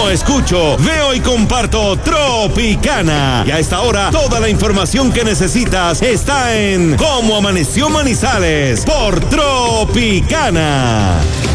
no escucho, veo y comparto Tropicana. Y a esta hora, toda la información que necesitas está en Cómo Amaneció Manizales por Tropicana.